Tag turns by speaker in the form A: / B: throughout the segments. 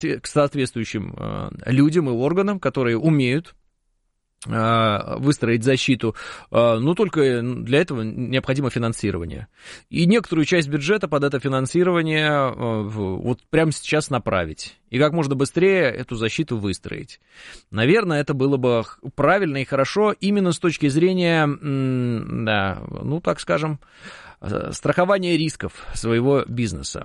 A: к соответствующим людям и органам, которые умеют выстроить защиту, но только для этого необходимо финансирование. И некоторую часть бюджета под это финансирование вот прямо сейчас направить. И как можно быстрее эту защиту выстроить. Наверное, это было бы правильно и хорошо именно с точки зрения, да, ну, так скажем, страхования рисков своего бизнеса.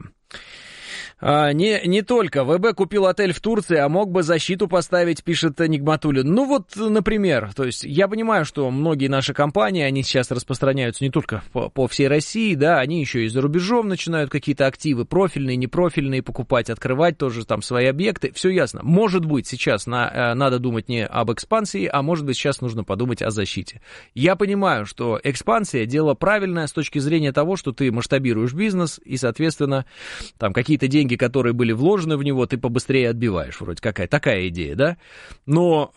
A: Не только. ВБ купил отель в Турции, а мог бы защиту поставить, пишет Нигматуллин. Ну вот, например, то есть я понимаю, что многие наши компании, они сейчас распространяются не только по всей России, да, они еще и за рубежом начинают какие-то активы, профильные, непрофильные покупать, открывать тоже там свои объекты. Все ясно. Может быть, сейчас надо думать не об экспансии, а может быть, сейчас нужно подумать о защите. Я понимаю, что экспансия — дело правильное с точки зрения того, что ты масштабируешь бизнес и, соответственно, там какие-то деньги, которые были вложены в него, ты побыстрее отбиваешь. Вроде какая такая идея, да? Но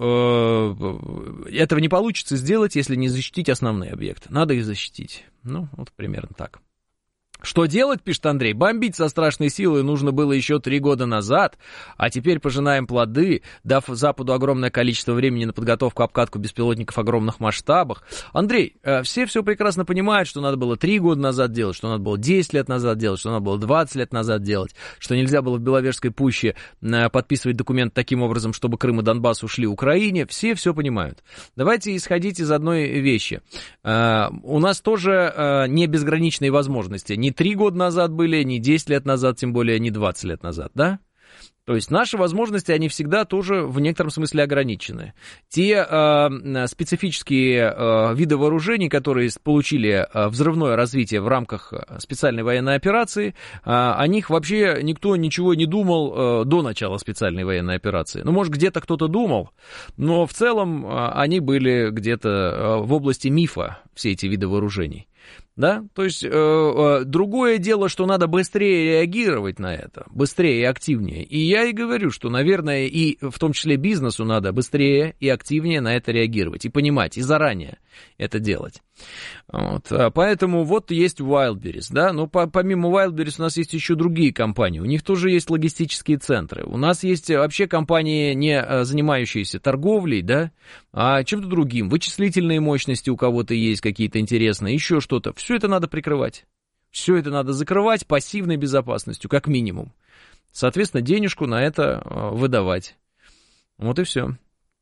A: этого не получится сделать, если не защитить основные объекты. Надо их защитить. Ну, вот примерно так. Что делать, пишет Андрей? Бомбить со страшной силой нужно было еще 3 года назад, а теперь пожинаем плоды, дав Западу огромное количество времени на подготовку, обкатку беспилотников в огромных масштабах. Андрей, все прекрасно понимают, что надо было 3 года назад делать, что надо было 10 лет назад делать, что надо было 20 лет назад делать, что нельзя было в Беловежской пуще подписывать документ таким образом, чтобы Крым и Донбасс ушли Украине. Все понимают. Давайте исходить из одной вещи. У нас тоже не безграничные возможности. Не 3 года назад были, не 10 лет назад, тем более не 20 лет назад, да? То есть наши возможности, они всегда тоже в некотором смысле ограничены. Те специфические виды вооружений, которые получили взрывное развитие в рамках специальной военной операции, о них вообще никто ничего не думал до начала специальной военной операции. Ну, может, где-то кто-то думал, но в целом они были где-то в области мифа, все эти виды вооружений. Да, то есть другое дело, что надо быстрее реагировать на это, быстрее и активнее. И я и говорю, что, наверное, и в том числе бизнесу надо быстрее и активнее на это реагировать, и понимать, и заранее это делать. Вот. Поэтому вот есть Wildberries, да, но помимо Wildberries у нас есть еще другие компании, у них тоже есть логистические центры, у нас есть вообще компании, не занимающиеся торговлей, да, а чем-то другим, вычислительные мощности у кого-то есть какие-то интересные, еще что-то, все это надо прикрывать, все это надо закрывать пассивной безопасностью, как минимум, соответственно, денежку на это выдавать, вот и все.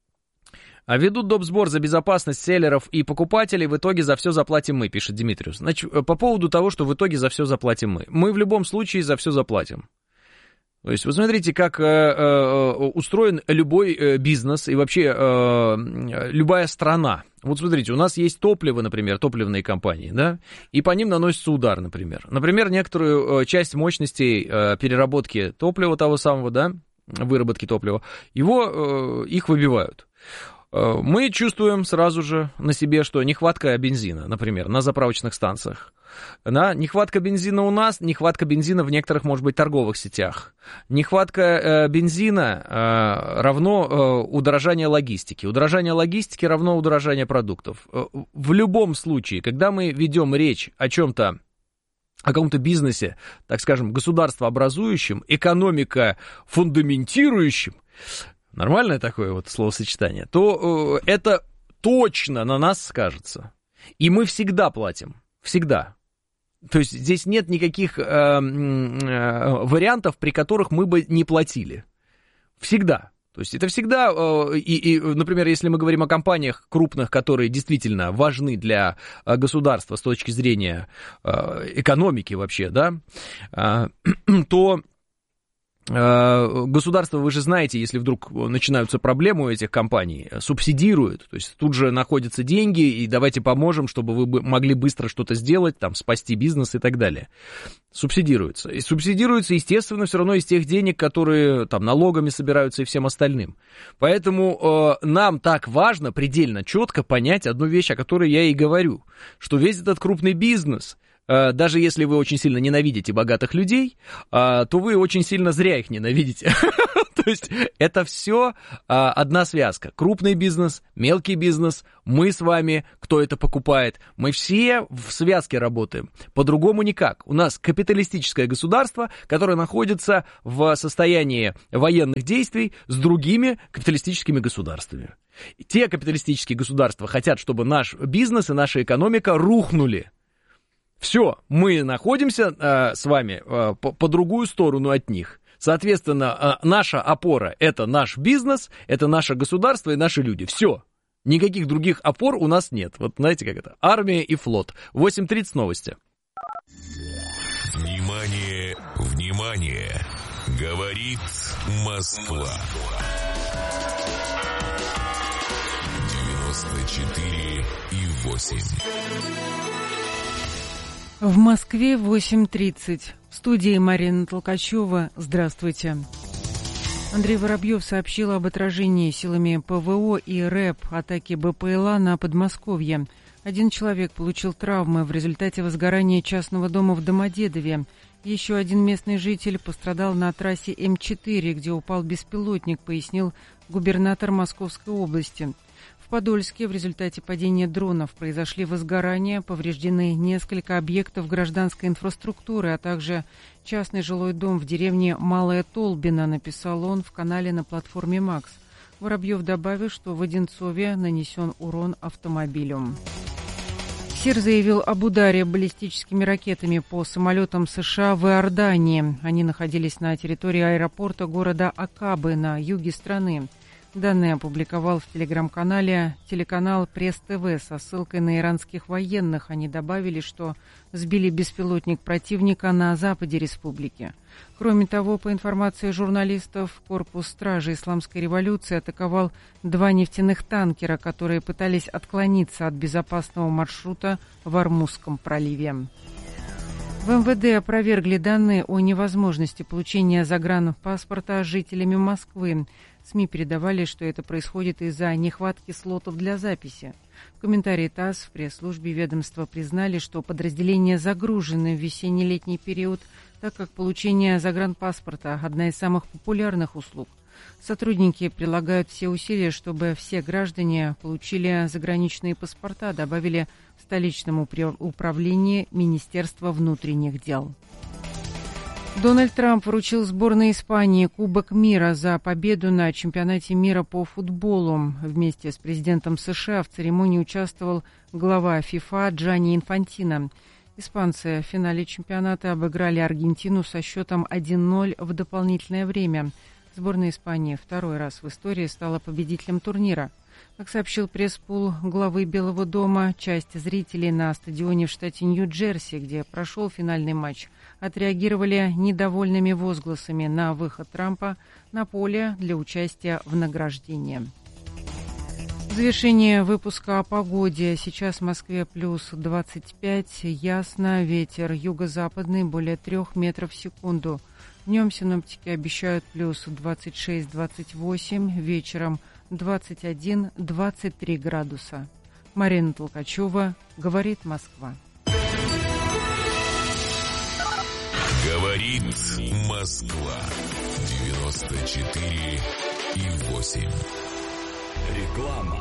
A: А ведут доп. Сбор за безопасность селлеров и покупателей, в итоге за все заплатим мы, пишет Димитриус. Значит, по поводу того, что в итоге за все заплатим мы. Мы в любом случае за все заплатим. То есть вы смотрите, как устроен любой бизнес и вообще любая страна. Вот смотрите, у нас есть топливо, например, топливные компании, да, и по ним наносится удар, например. Например, некоторую часть мощностей переработки топлива того самого, да, выработки топлива, их выбивают. Мы чувствуем сразу же на себе, что нехватка бензина, например, на заправочных станциях. Да? Нехватка бензина у нас, нехватка бензина в некоторых, может быть, торговых сетях. Нехватка бензина равно удорожание логистики. Удорожание логистики равно удорожание продуктов. В любом случае, когда мы ведем речь о чем-то, о каком-то бизнесе, так скажем, государствообразующем, экономика фундаментирующем, нормальное такое вот словосочетание, то это точно на нас скажется. И мы всегда платим. Всегда. То есть здесь нет никаких вариантов, при которых мы бы не платили. Всегда. То есть это всегда, например, если мы говорим о компаниях крупных, которые действительно важны для государства с точки зрения экономики вообще, да, то государство, вы же знаете, если вдруг начинаются проблемы у этих компаний, субсидирует, то есть тут же находятся деньги, и давайте поможем, чтобы вы могли быстро что-то сделать, там, спасти бизнес и так далее. Субсидируется. И субсидируется, естественно, все равно из тех денег, которые там налогами собираются и всем остальным. Поэтому нам так важно предельно четко понять одну вещь, о которой я и говорю, что весь этот крупный бизнес даже если вы очень сильно ненавидите богатых людей, то вы очень сильно зря их ненавидите. То есть это все одна связка. Крупный бизнес, мелкий бизнес, мы с вами, кто это покупает, мы все в связке работаем. По-другому никак. У нас капиталистическое государство, которое находится в состоянии военных действий с другими капиталистическими государствами. Те капиталистические государства хотят, чтобы наш бизнес и наша экономика рухнули. Все, мы находимся с вами по другую сторону от них. Соответственно, наша опора – это наш бизнес, это наше государство и наши люди. Все. Никаких других опор у нас нет. Вот знаете, как это? Армия и флот. 8:30 новости.
B: Внимание, внимание! Говорит Москва. 94,8.
C: В Москве 8:30. В студии Марина Толкачева. Здравствуйте. Андрей Воробьев сообщил об отражении силами ПВО и РЭБ атаки БПЛА на Подмосковье. 1 человек получил травмы в результате возгорания частного дома в Домодедове. Еще 1 местный житель пострадал на трассе М4, где упал беспилотник, пояснил губернатор Московской области. В Подольске в результате падения дронов произошли возгорания, повреждены несколько объектов гражданской инфраструктуры, а также частный жилой дом в деревне Малая Толбина, написал он в канале на платформе «Макс». Воробьев добавил, что в Одинцове нанесен урон автомобилю. СИР заявил об ударе баллистическими ракетами по самолетам США в Иордании. Они находились на территории аэропорта города Акабы на юге страны. Данные опубликовал в телеграм-канале телеканал Пресс-ТВ со ссылкой на иранских военных. Они добавили, что сбили беспилотник противника на западе республики. Кроме того, по информации журналистов, корпус стражи Исламской революции атаковал 2 нефтяных танкера, которые пытались отклониться от безопасного маршрута в Ормузском проливе. В МВД опровергли данные о невозможности получения загранпаспорта жителями Москвы. СМИ передавали, что это происходит из-за нехватки слотов для записи. В комментарии ТАСС в пресс-службе ведомства признали, что подразделения загружены в весенне-летний период, так как получение загранпаспорта – одна из самых популярных услуг. Сотрудники прилагают все усилия, чтобы все граждане получили заграничные паспорта, добавили в столичном управлении Министерства внутренних дел. Дональд Трамп вручил сборной Испании Кубок мира за победу на чемпионате мира по футболу. Вместе с президентом США в церемонии участвовал глава ФИФА Джанни Инфантино. Испанцы в финале чемпионата обыграли Аргентину со счетом 1-0 в дополнительное время. Сборная Испании 2-й раз в истории стала победителем турнира. Как сообщил пресс-пул главы Белого дома, часть зрителей на стадионе в штате Нью-Джерси, где прошел финальный матч, отреагировали недовольными возгласами на выход Трампа на поле для участия в награждении. В завершение выпуска о погоде. Сейчас в Москве плюс 25, ясно, ветер юго-западный более 3 метров в секунду. Днем синоптики обещают плюс 26-28, вечером 21-23 градуса. Марина Толкачева, говорит Москва.
B: Говорит Москва. 94,8.
D: Реклама.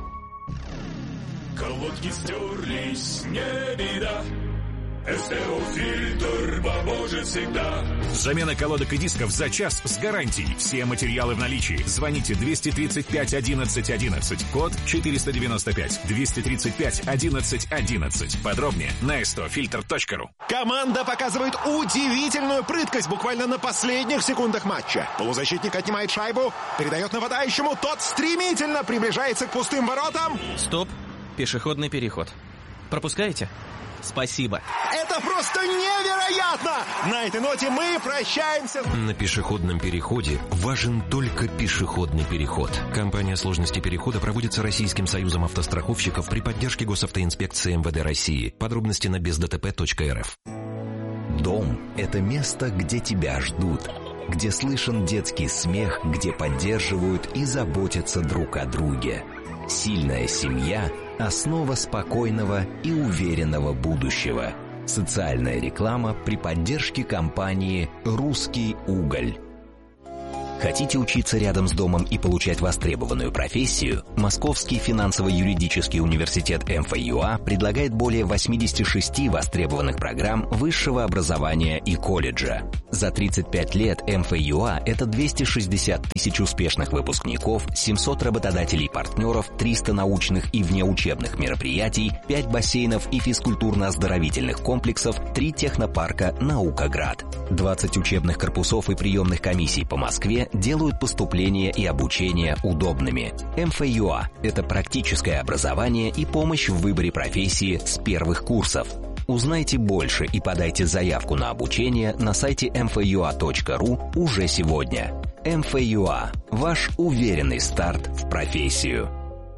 D: Колодки стерлись, не беда. СТО-фильтр поможет всегда.
E: Замена колодок и дисков за час с гарантией. Все материалы в наличии. Звоните 235 11 11, код 495. 235 11 11. Подробнее на stofilter.ru.
F: Команда показывает удивительную прыткость буквально на последних секундах матча. Полузащитник отнимает шайбу, передает нападающему. Тот стремительно приближается к пустым воротам.
G: Стоп. Пешеходный переход. Пропускаете? Спасибо.
F: Это просто невероятно! На этой ноте мы прощаемся.
H: На пешеходном переходе важен только пешеходный переход. Компания сложности перехода проводится Российским союзом автостраховщиков при поддержке госавтоинспекции МВД России. Подробности на бездтп.рф.
I: Дом – это место, где тебя ждут, где слышен детский смех, где поддерживают и заботятся друг о друге. Сильная семья – основа спокойного и уверенного будущего. Социальная реклама при поддержке компании «Русский уголь». Хотите учиться рядом с домом и получать востребованную профессию? Московский финансово-юридический университет МФЮА предлагает более 86 востребованных программ высшего образования и колледжа. За 35 лет МФЮА – это 260 тысяч успешных выпускников, 700 работодателей-партнеров, 300 научных и внеучебных мероприятий, 5 бассейнов и физкультурно-оздоровительных комплексов, 3 технопарка «Наукоград». 20 учебных корпусов и приемных комиссий по Москве делают поступление и обучение удобными. МФЮА – это практическое образование и помощь в выборе профессии с первых курсов. Узнайте больше и подайте заявку на обучение на сайте mfua.ru уже сегодня. МФЮА – ваш уверенный старт в профессию.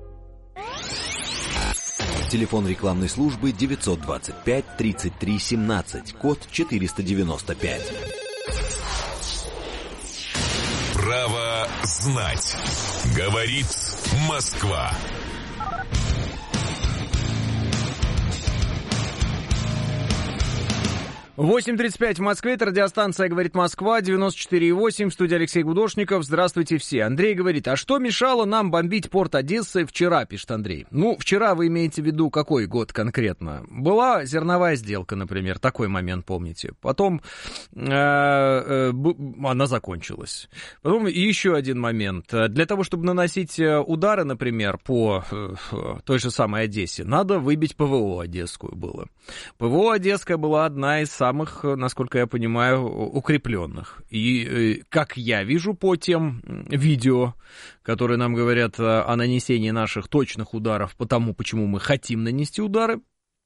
J: Телефон рекламной службы 925 33 17, код 495.
B: Право знать. Говорит Москва.
A: 8:35 в Москве, это радиостанция «Говорит Москва», 94,8, в студии Алексей Гудошников. Здравствуйте все. Андрей говорит, а что мешало нам бомбить порт Одессы вчера, пишет Андрей. Ну, вчера вы имеете в виду какой год конкретно? Была зерновая сделка, например, такой момент помните. Потом она закончилась. Потом еще один момент. Для того, чтобы наносить удары, например, по той же самой Одессе, надо выбить ПВО Одесскую было. ПВО Одесская была одна из самых, насколько я понимаю, укрепленных. И, как я вижу по тем видео, которые нам говорят о нанесении наших точных ударов по тому, почему мы хотим нанести удары,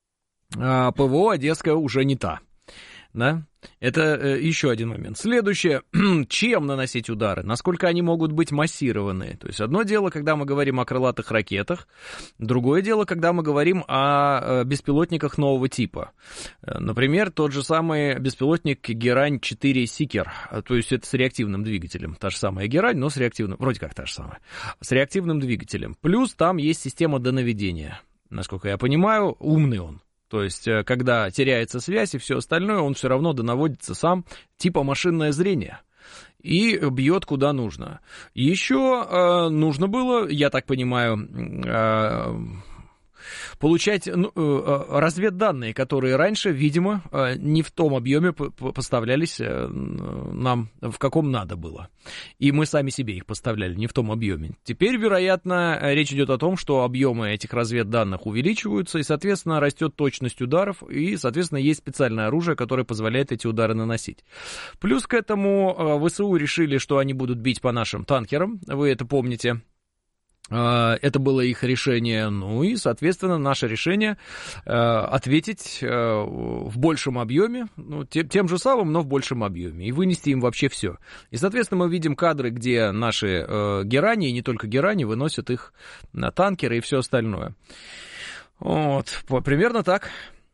A: ПВО Одесская уже не та. Да? Это еще один момент. Следующее, чем наносить удары, насколько они могут быть массированные. То есть одно дело, когда мы говорим о крылатых ракетах, другое дело, когда мы говорим о беспилотниках нового типа. Например, тот же самый беспилотник Герань-4 Сикер, то есть это с реактивным двигателем. Та же самая Герань, но с реактивным, вроде как та же самая, с реактивным двигателем. Плюс там есть система донаведения. Насколько я понимаю, умный он. То есть, когда теряется связь и все остальное, он все равно донаводится сам, типа машинное зрение, и бьет куда нужно. Еще нужно было, я так понимаю, получать разведданные, которые раньше, видимо, не в том объеме поставлялись нам, в каком надо было. И мы сами себе их поставляли не в том объеме. Теперь, вероятно, речь идет о том, что объемы этих разведданных увеличиваются, и, соответственно, растет точность ударов, и, соответственно, есть специальное оружие, которое позволяет эти удары наносить. Плюс к этому ВСУ решили, что они будут бить по нашим танкерам, вы это помните. Это было их решение, ну и, соответственно, наше решение ответить в большем объеме, ну, тем же самым, но в большем объеме, и вынести им вообще все. И, соответственно, мы видим кадры, где наши герани, и не только герани, выносят их на танкеры и все остальное. Вот, примерно так.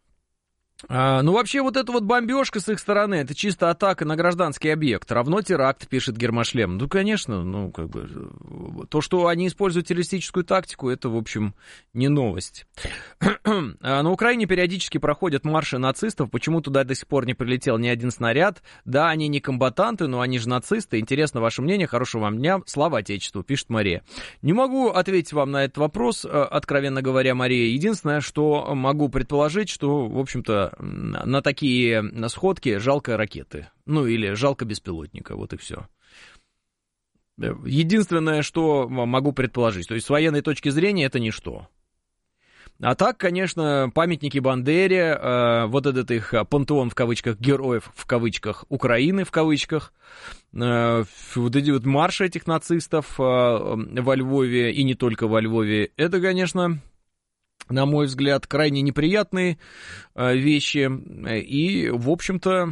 A: Ну, вообще, вот эта вот бомбежка с их стороны, это чисто атака на гражданский объект, равно теракт, пишет Гермошлем. Ну, конечно, ну, как бы, то, что они используют террористическую тактику, это, в общем, не новость. На Украине периодически проходят марши нацистов, почему туда до сих пор не прилетел ни один снаряд. Да, они не комбатанты, но они же нацисты. Интересно ваше мнение, хорошего вам дня, слава Отечеству, пишет Мария. Не могу ответить вам на этот вопрос, откровенно говоря, Мария. Единственное, что могу предположить, что, в общем-то, на такие сходки жалко ракеты. Ну, или жалко беспилотника, вот и все. Единственное, что могу предположить. То есть, с военной точки зрения, это ничто. А так, конечно, памятники Бандере, вот этот их пантеон, в кавычках, героев, в кавычках, Украины, в кавычках, вот эти вот марши этих нацистов во Львове, и не только во Львове, это, конечно, на мой взгляд, крайне неприятные вещи, и, в общем-то,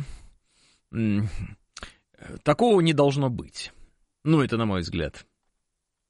A: такого не должно быть. Ну, это на мой взгляд.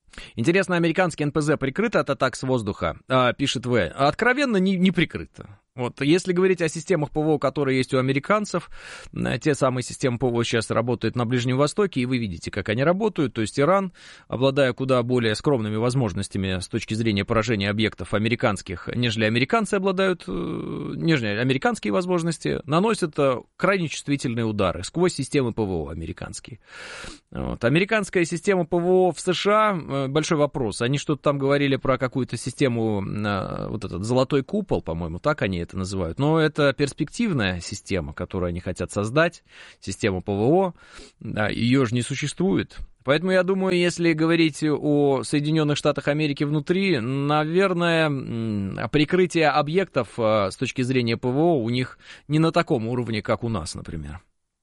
A: Интересно, американский НПЗ прикрыто от атак с воздуха, пишет В. Откровенно не прикрыто. Вот, если говорить о системах ПВО, которые есть у американцев, те самые системы ПВО сейчас работают на Ближнем Востоке, и вы видите, как они работают. То есть Иран, обладая куда более скромными возможностями с точки зрения поражения объектов американских, нежели американцы обладают, нежели американские возможности, наносят крайне чувствительные удары сквозь системы ПВО американские. Вот. Американская система ПВО в США, большой вопрос. Они что-то там говорили про какую-то систему, вот этот золотой купол, по-моему, так они это называют. Но это перспективная система, которую они хотят создать, система ПВО, да, ее же не существует. Поэтому я думаю, если говорить о Соединенных Штатах Америки внутри, наверное, прикрытие объектов с точки зрения ПВО у них не на таком уровне, как у нас, например.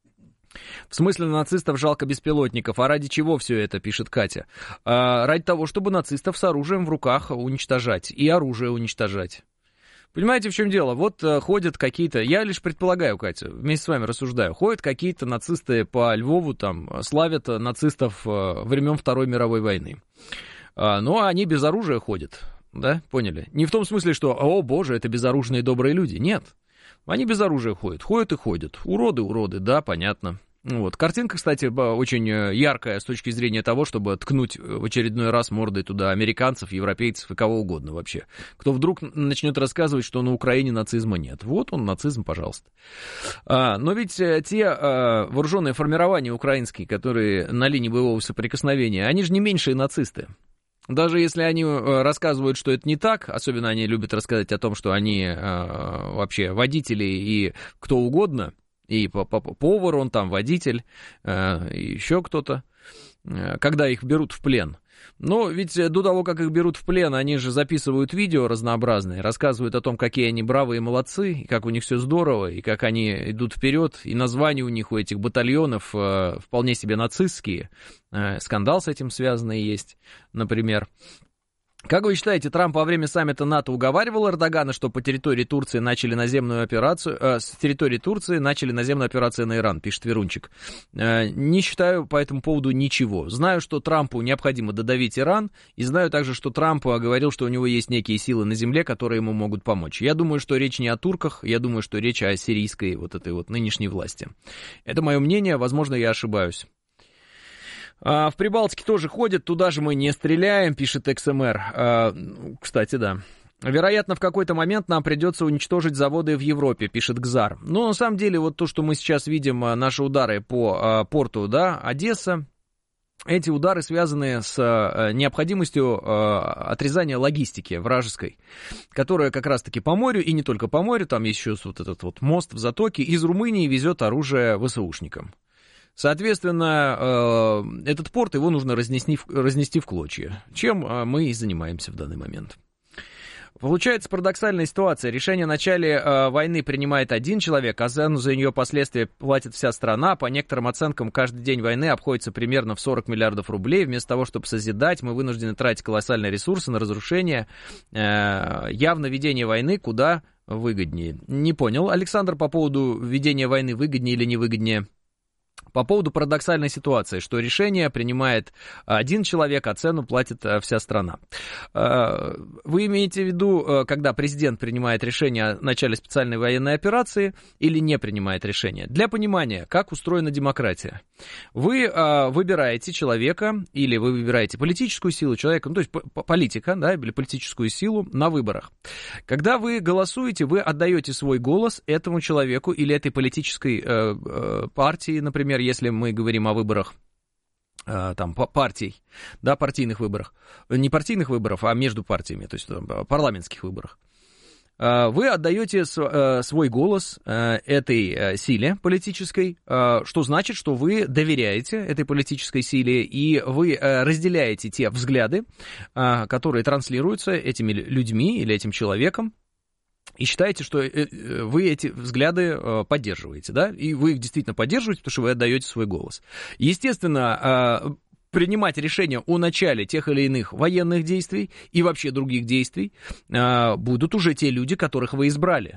A: В смысле, нацистов жалко беспилотников. А ради чего все это, пишет Катя? Ради того, чтобы нацистов с оружием в руках уничтожать и оружие уничтожать. Понимаете, в чем дело? Вот ходят какие-то, я лишь предполагаю, Катя, вместе с вами рассуждаю, ходят какие-то нацисты по Львову, там, славят нацистов времен Второй мировой войны. Но они без оружия ходят, да, поняли? Не в том смысле, что, о боже, это безоружные добрые люди, нет. Они без оружия ходят и ходят. Уроды, да, понятно. Вот. Картинка, кстати, очень яркая с точки зрения того, чтобы ткнуть в очередной раз мордой туда американцев, европейцев и кого угодно вообще. Кто вдруг начнет рассказывать, что на Украине нацизма нет. Вот он, нацизм, пожалуйста. Но ведь те вооруженные формирования украинские, которые на линии боевого соприкосновения, они же не меньшие нацисты. Даже если они рассказывают, что это не так, особенно они любят рассказать о том, что они вообще водители и кто угодно, и повар он там, водитель, и еще кто-то, когда их берут в плен. Но ведь до того, как их берут в плен, они же записывают видео разнообразные, рассказывают о том, какие они бравые молодцы, и как у них все здорово, и как они идут вперед, и названия у них, у этих батальонов вполне себе нацистские. Скандал с этим связанный есть, например. Как вы считаете, Трамп во время саммита НАТО уговаривал Эрдогана, что по территории Турции начали наземную операцию, с территории Турции начали наземную операцию на Иран, пишет Верунчик. Не считаю по этому поводу ничего. Знаю, что Трампу необходимо додавить Иран, и знаю также, что Трамп говорил, что у него есть некие силы на земле, которые ему могут помочь. Я думаю, что речь не о турках, я думаю, что речь о сирийской вот этой вот нынешней власти. Это мое мнение, возможно, я ошибаюсь. В Прибалтике тоже ходят, туда же мы не стреляем, пишет XMR. Кстати, да. Вероятно, в какой-то момент нам придется уничтожить заводы в Европе, пишет Гзар. Но на самом деле, вот то, что мы сейчас видим, наши удары по порту, да, Одесса, эти удары связаны с необходимостью отрезания логистики вражеской, которая как раз-таки по морю, и не только по морю, там есть еще вот этот вот мост в затоке, из Румынии везет оружие ВСУшникам. Соответственно, этот порт, его нужно разнести в клочья, чем мы и занимаемся в данный момент. Получается парадоксальная ситуация. Решение о начале войны принимает один человек, а за нее последствия платит вся страна. По некоторым оценкам, каждый день войны обходится примерно в 40 миллиардов рублей. Вместо того, чтобы созидать, мы вынуждены тратить колоссальные ресурсы на разрушение. Явно ведение войны куда выгоднее. Не понял, Александр, по поводу ведения войны выгоднее или невыгоднее? По поводу парадоксальной ситуации, что решение принимает один человек, а цену платит вся страна. Вы имеете в виду, когда президент принимает решение о начале специальной военной операции или не принимает решение? Для понимания, как устроена демократия. Вы выбираете человека или вы выбираете политическую силу человека, ну, то есть политика, да, или политическую силу на выборах. Когда вы голосуете, вы отдаете свой голос этому человеку или этой политической партии, например, если мы говорим о выборах там, партий, да, партийных выборах, не партийных выборов, а между партиями, то есть парламентских выборах, вы отдаете свой голос этой силе политической, что значит, что вы доверяете этой политической силе, и вы разделяете те взгляды, которые транслируются этими людьми или этим человеком, и считаете, что вы эти взгляды поддерживаете, да, и вы их действительно поддерживаете, потому что вы отдаете свой голос. Естественно, принимать решения о начале тех или иных военных действий и вообще других действий будут уже те люди, которых вы избрали.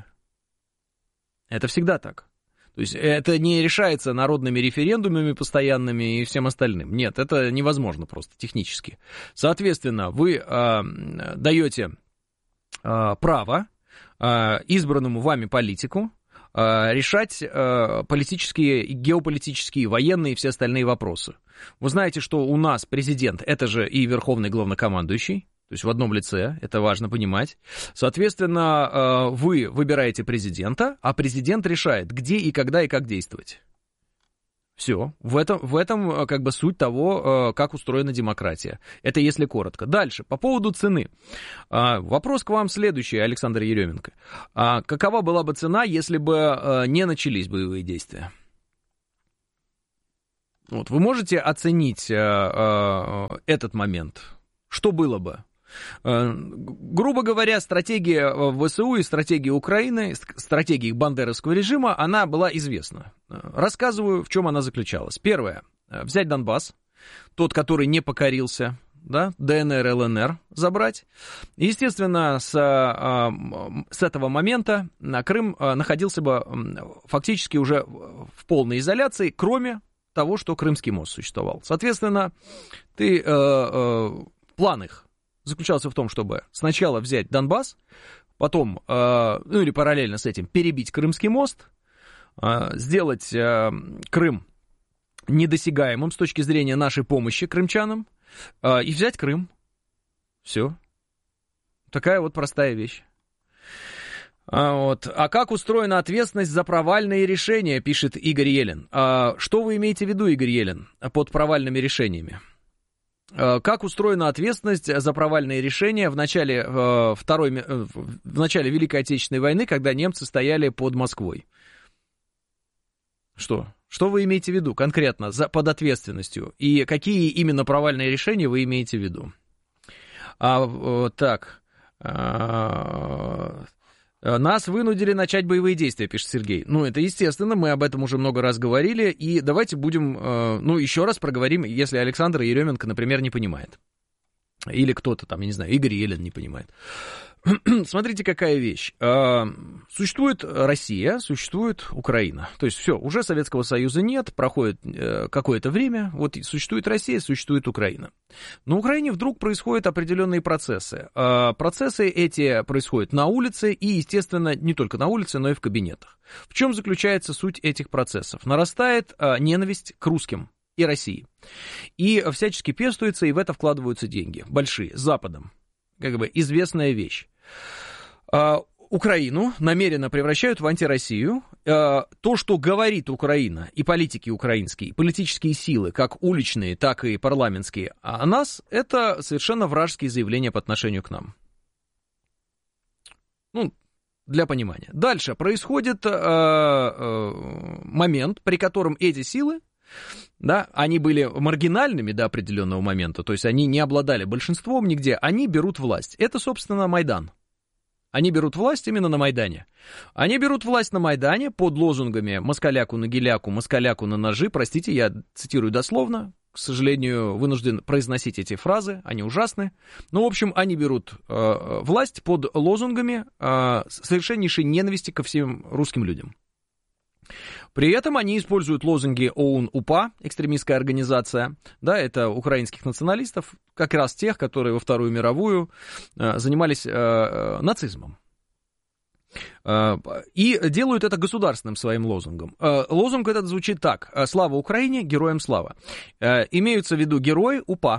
A: Это всегда так. То есть это не решается народными референдумами постоянными и всем остальным. Нет, это невозможно просто технически. Соответственно, вы даете право избранному вами политику решать политические, геополитические, военные и все остальные вопросы. Вы знаете, что у нас президент, это же и верховный главнокомандующий, то есть в одном лице, это важно понимать. Соответственно, вы выбираете президента, а президент решает, где и когда и как действовать. Все. В этом как бы суть того, как устроена демократия. Это если коротко. Дальше, по поводу цены. Вопрос к вам следующий, Александр Еременко. Какова была бы цена, если бы не начались боевые действия? Вот, вы можете оценить этот момент? Что было бы? Грубо говоря, стратегия ВСУ и стратегия Украины, стратегия их бандеровского режима, она была известна. Рассказываю, в чем она заключалась. Первое. Взять Донбасс, тот, который не покорился, да, ДНР, ЛНР забрать. Естественно, с этого момента Крым находился бы фактически уже в полной изоляции, кроме того, что Крымский мост существовал. Соответственно, план их заключался в том, чтобы сначала взять Донбасс, потом, ну или параллельно с этим, перебить Крымский мост, сделать Крым недосягаемым с точки зрения нашей помощи крымчанам, и взять Крым. Все. Такая вот простая вещь. А как устроена ответственность за провальные решения, пишет Игорь Елен. Что вы имеете в виду, Игорь Елен, под провальными решениями? Как устроена ответственность за провальные решения в начале Великой Отечественной войны, когда немцы стояли под Москвой? Что вы имеете в виду конкретно под ответственностью? И какие именно провальные решения вы имеете в виду? Нас вынудили начать боевые действия, пишет Сергей. Ну, это естественно, мы об этом уже много раз говорили, и давайте будем, еще раз проговорим, если Александр Еременко, например, не понимает. Или кто-то там, я не знаю, Игорь Елен не понимает. Смотрите, какая вещь. Существует Россия, существует Украина. То есть все, уже Советского Союза нет, проходит какое-то время, вот существует Россия, существует Украина. На Украине вдруг происходят определенные процессы. Процессы эти происходят на улице и, естественно, не только на улице, но и в кабинетах. В чем заключается суть этих процессов? Нарастает ненависть к русским и России. И всячески пестуется, и в это вкладываются деньги. Большие, с Западом. Как бы известная вещь. Украину намеренно превращают в антироссию. То, что говорит Украина и политики украинские, политические силы, как уличные, так и парламентские, о нас, это совершенно вражеские заявления по отношению к нам. Ну, для понимания. Дальше происходит момент, при котором эти силы, да, они были маргинальными до определенного момента, то есть они не обладали большинством нигде, они берут власть. Это, собственно, Майдан. Они берут власть именно на Майдане. Они берут власть на Майдане под лозунгами «москаляку на геляку, москаляку на ножи». Простите, я цитирую дословно. К сожалению, вынужден произносить эти фразы, они ужасны. Но, в общем, они берут власть под лозунгами совершеннейшей ненависти ко всем русским людям. При этом они используют лозунги ОУН-УПА, экстремистская организация, да, это украинских националистов, как раз тех, которые во Вторую мировую занимались нацизмом. И делают это государственным своим лозунгом. Лозунг этот звучит так: «Слава Украине, героям слава». Имеются в виду герои УПА,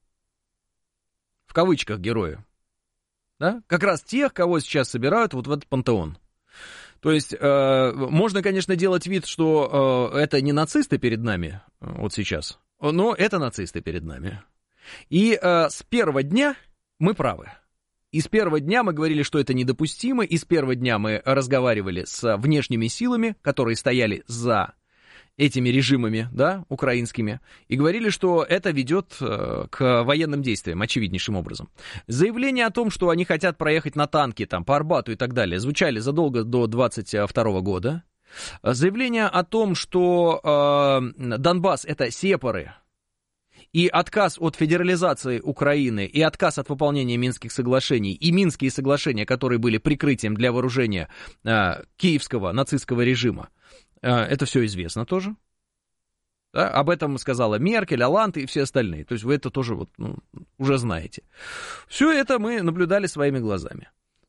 A: в кавычках герои, да? Как раз тех, кого сейчас собирают вот в этот пантеон. То есть можно, конечно, делать вид, что это не нацисты перед нами вот сейчас, но это нацисты перед нами. И с первого дня мы правы. И с первого дня мы говорили, что это недопустимо, и с первого дня мы разговаривали с внешними силами, которые стояли за этими режимами, да, украинскими, и говорили, что это ведет к военным действиям, очевиднейшим образом. Заявления о том, что они хотят проехать на танке там, по Арбату и так далее, звучали задолго до 22 года. Заявления о том, что Донбасс — это сепары, и отказ от федерализации Украины, и отказ от выполнения Минских соглашений, и Минские соглашения, которые были прикрытием для вооружения киевского нацистского режима, это все известно тоже. Да? Об этом сказала Меркель, Оланд и все остальные. То есть вы это тоже вот, уже знаете. Все это мы наблюдали своими глазами. То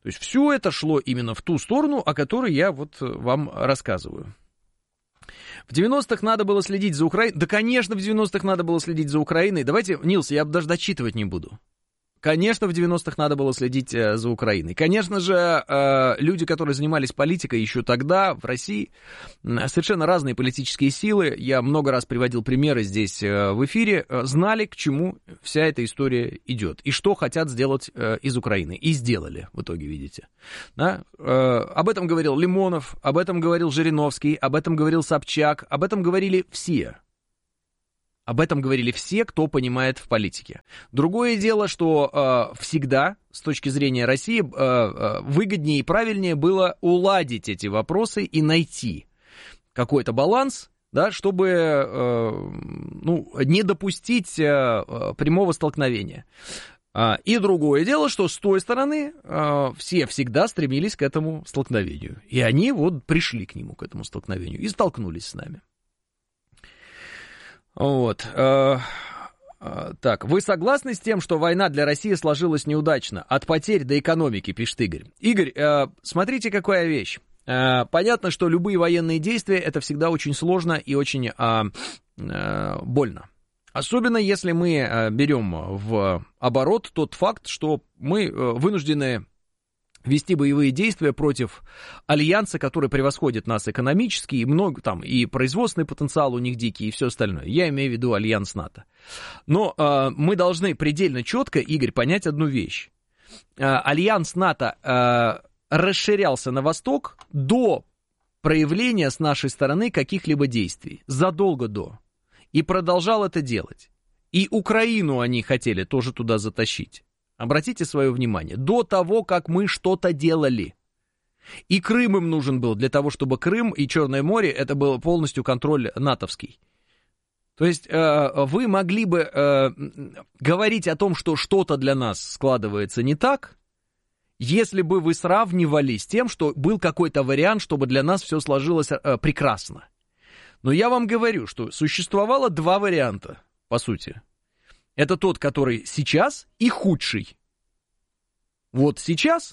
A: То есть все это шло именно в ту сторону, о которой я вот вам рассказываю. В 90-х надо было следить за Украиной. Да, конечно, в 90-х надо было следить за Украиной. Давайте, Нилс, я даже дочитывать не буду. Конечно, в 90-х надо было следить за Украиной. Конечно же, люди, которые занимались политикой еще тогда в России, совершенно разные политические силы, я много раз приводил примеры здесь в эфире, знали, к чему вся эта история идет и что хотят сделать из Украины. И сделали в итоге, видите. Да? Об этом говорил Лимонов, об этом говорил Жириновский, об этом говорил Собчак, об этом говорили все. Об этом говорили все, кто понимает в политике. Другое дело, что всегда, с точки зрения России, выгоднее и правильнее было уладить эти вопросы и найти какой-то баланс, да, чтобы не допустить прямого столкновения. И другое дело, что с той стороны все всегда стремились к этому столкновению. И они вот пришли к нему, к этому столкновению, и столкнулись с нами. Вот. Так, вы согласны с тем, что война для России сложилась неудачно? От потерь до экономики, пишет Игорь. Игорь, смотрите, какая вещь. Понятно, что любые военные действия это всегда очень сложно и очень больно. Особенно если мы берем в оборот тот факт, что мы вынуждены вести боевые действия против альянса, который превосходит нас экономически, и много там, и производственный потенциал у них дикий, и все остальное. Я имею в виду альянс НАТО. Но мы должны предельно четко, Игорь, понять одну вещь. Альянс НАТО расширялся на восток до проявления с нашей стороны каких-либо действий, задолго до. И продолжал это делать. И Украину они хотели тоже туда затащить. Обратите свое внимание, до того, как мы что-то делали. И Крым им нужен был для того, чтобы Крым и Черное море, это был полностью контроль натовский. То есть вы могли бы говорить о том, что что-то для нас складывается не так, если бы вы сравнивали с тем, что был какой-то вариант, чтобы для нас все сложилось прекрасно. Но я вам говорю, что существовало два варианта, по сути. Это тот, который сейчас, и худший. Вот сейчас,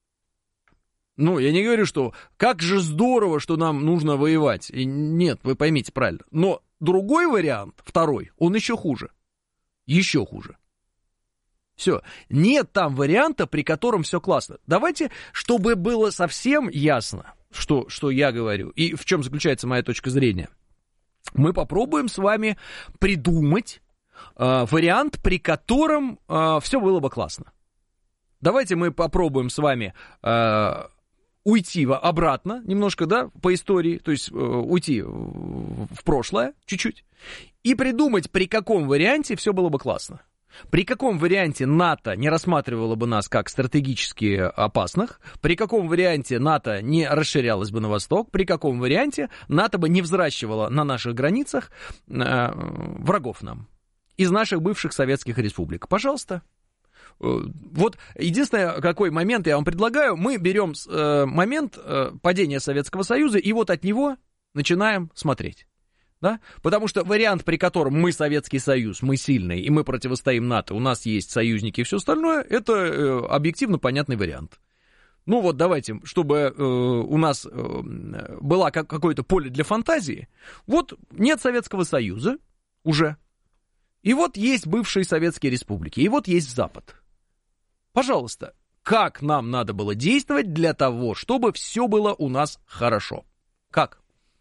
A: я не говорю, что как же здорово, что нам нужно воевать. И нет, вы поймите правильно. Но другой вариант, второй, он еще хуже. Еще хуже. Все. Нет там варианта, при котором все классно. Давайте, чтобы было совсем ясно, что я говорю, и в чем заключается моя точка зрения. Мы попробуем с вами придумать вариант, при котором все было бы классно. Давайте мы попробуем с вами уйти обратно немножко, да, по истории, то есть уйти в прошлое чуть-чуть, и придумать, при каком варианте все было бы классно. При каком варианте НАТО не рассматривало бы нас как стратегически опасных, при каком варианте НАТО не расширялось бы на восток, при каком варианте НАТО бы не взращивало на наших границах врагов нам из наших бывших советских республик. Пожалуйста. Вот единственное, какой момент я вам предлагаю, мы берем момент падения Советского Союза и вот от него начинаем смотреть. Да? Потому что вариант, при котором мы Советский Союз, мы сильный, и мы противостоим НАТО, у нас есть союзники и все остальное, это объективно понятный вариант. Давайте, чтобы у нас было какое-то поле для фантазии. Вот нет Советского Союза уже. И вот есть бывшие советские республики, и вот есть Запад. Пожалуйста, как нам надо было действовать для того, чтобы все было у нас хорошо? Как?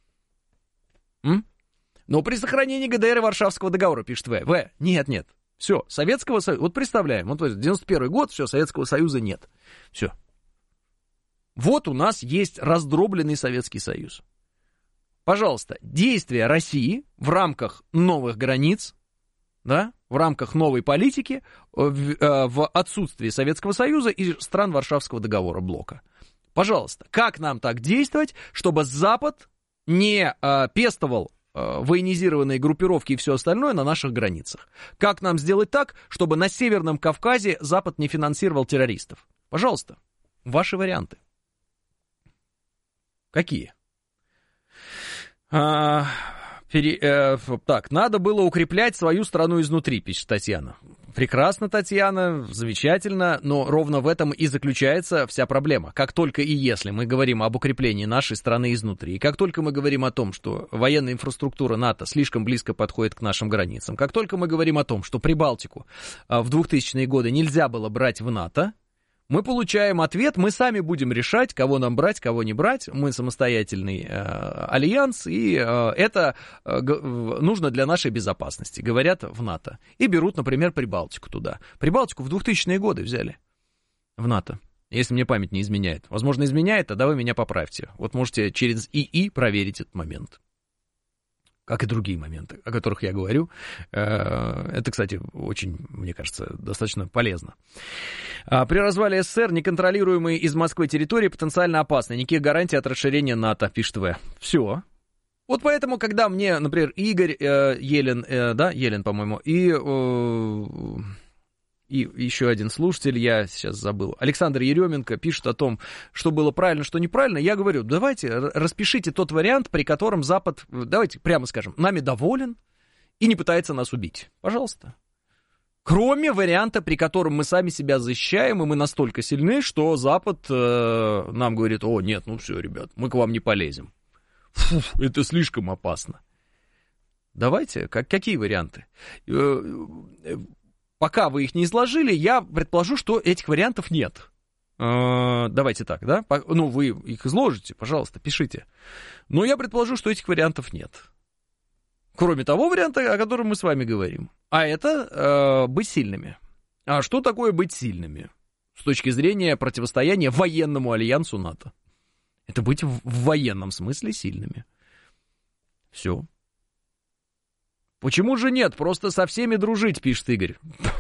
A: При сохранении ГДР и Варшавского договора, пишет В. Нет. Все, Советского Союза, вот представляем, 91 год, все, Советского Союза нет. Все. Вот у нас есть раздробленный Советский Союз. Пожалуйста, действия России в рамках новых границ, да, в рамках новой политики, в отсутствии Советского Союза и стран Варшавского договора блока. Пожалуйста, как нам так действовать, чтобы Запад не пестовал военизированные группировки и все остальное на наших границах? Как нам сделать так, чтобы на Северном Кавказе Запад не финансировал террористов? Пожалуйста, ваши варианты. Какие? Так, надо было укреплять свою страну изнутри, пишет Татьяна. Прекрасно, Татьяна, замечательно, но ровно в этом и заключается вся проблема. Как только и если мы говорим об укреплении нашей страны изнутри, как только мы говорим о том, что военная инфраструктура НАТО слишком близко подходит к нашим границам, как только мы говорим о том, что Прибалтику в 2000-е годы нельзя было брать в НАТО, мы получаем ответ, мы сами будем решать, кого нам брать, кого не брать. Мы самостоятельный альянс, и это нужно для нашей безопасности, говорят в НАТО. И берут, например, Прибалтику туда. Прибалтику в 2000-е годы взяли в НАТО, если мне память не изменяет. Возможно, изменяет, тогда вы меня поправьте. Вот можете через ИИ проверить этот момент. Как и другие моменты, о которых я говорю. Это, кстати, очень, мне кажется, достаточно полезно. При развале СССР неконтролируемые из Москвы территории потенциально опасны. Никаких гарантий от расширения НАТО, пишет В. Все. Вот поэтому, когда мне, например, Игорь Елен, Елен, по-моему, и еще один слушатель, я сейчас забыл, Александр Еременко пишет о том, что было правильно, что неправильно. Я говорю, давайте распишите тот вариант, при котором Запад, давайте прямо скажем, нами доволен и не пытается нас убить. Пожалуйста. Кроме варианта, при котором мы сами себя защищаем, и мы настолько сильны, что Запад нам говорит, о, нет, ну все, ребят, мы к вам не полезем. Фу, это слишком опасно. Давайте, какие варианты? Пока вы их не изложили, я предположу, что этих вариантов нет. Давайте так, да? Ну, вы их изложите, пожалуйста, пишите. Но я предположу, что этих вариантов нет. Кроме того варианта, о котором мы с вами говорим. А это быть сильными. А что такое быть сильными? С точки зрения противостояния военному альянсу НАТО. Это быть в военном смысле сильными. Все. Почему же нет? Просто со всеми дружить, пишет Игорь.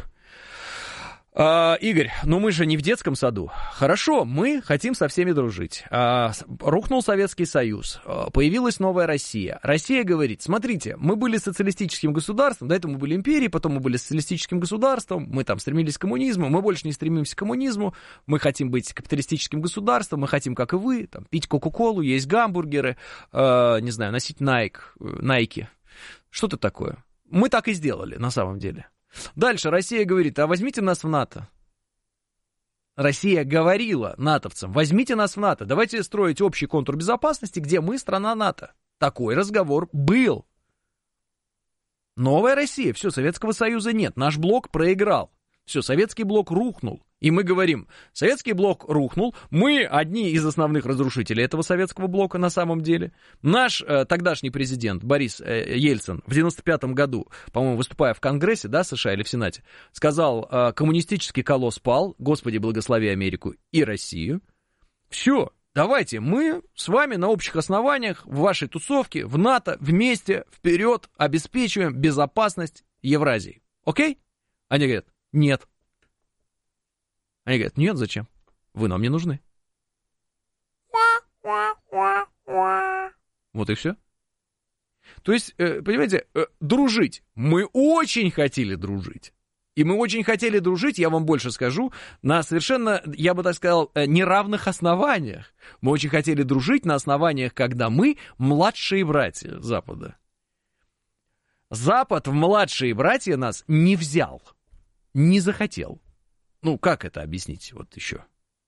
A: Игорь, ну мы же не в детском саду. Хорошо, мы хотим со всеми дружить. Рухнул Советский Союз, появилась новая Россия. Россия говорит, смотрите, мы были социалистическим государством, до этого мы были империей, потом мы были социалистическим государством, мы там стремились к коммунизму, мы больше не стремимся к коммунизму, мы хотим быть капиталистическим государством, мы хотим, как и вы, там, пить Кока-Колу, есть гамбургеры, не знаю, носить Nike. Что-то такое. Мы так и сделали, на самом деле. Дальше Россия говорит, а возьмите нас в НАТО. Россия говорила натовцам, возьмите нас в НАТО, давайте строить общий контур безопасности, где мы страна НАТО. Такой разговор был. Новая Россия, все, Советского Союза нет, наш блок проиграл. Все, советский блок рухнул. И мы говорим, советский блок рухнул, мы одни из основных разрушителей этого советского блока на самом деле. Наш тогдашний президент Борис Ельцин в 95-м году, по-моему, выступая в Конгрессе, да, США или в Сенате, сказал, коммунистический колосс пал, Господи, благослови Америку и Россию. Все, давайте, мы с вами на общих основаниях в вашей тусовке, в НАТО, вместе, вперед, обеспечиваем безопасность Евразии. Окей? Они говорят, нет. Они говорят, нет, зачем? Вы нам не нужны. Вот и все. То есть, понимаете, дружить. Мы очень хотели дружить. И мы очень хотели дружить, я вам больше скажу, на совершенно, я бы так сказал, неравных основаниях. Мы очень хотели дружить на основаниях, когда мы младшие братья Запада. Запад в младшие братья нас не взял. Не захотел. Ну, как это объяснить вот еще?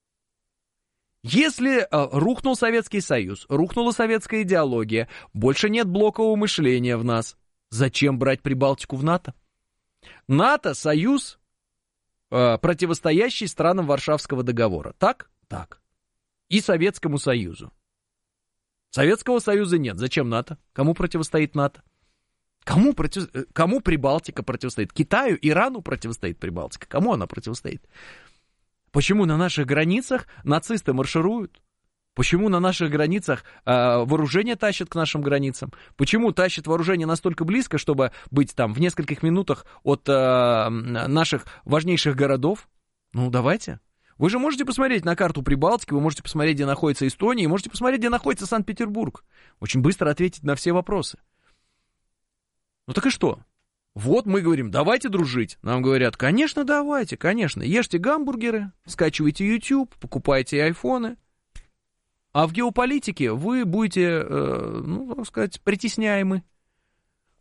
A: Если рухнул Советский Союз, рухнула советская идеология, больше нет блокового мышления в нас, зачем брать Прибалтику в НАТО? НАТО — союз, противостоящий странам Варшавского договора. Так? Так. И Советскому Союзу. Советского Союза нет. Зачем НАТО? Кому противостоит НАТО? Кому Прибалтика противостоит? Китаю, Ирану противостоит Прибалтика. Кому она противостоит? Почему на наших границах нацисты маршируют? Почему на наших границах вооружение тащат к нашим границам? Почему тащат вооружение настолько близко, чтобы быть там в нескольких минутах от наших важнейших городов? Ну, давайте. Вы же можете посмотреть на карту Прибалтики, вы можете посмотреть, где находится Эстония, и можете посмотреть, где находится Санкт-Петербург. Очень быстро ответить на все вопросы. Ну так и что? Вот мы говорим, давайте дружить. Нам говорят, конечно, давайте, конечно. Ешьте гамбургеры, скачивайте YouTube, покупайте айфоны. А в геополитике вы будете, ну, так сказать, притесняемы.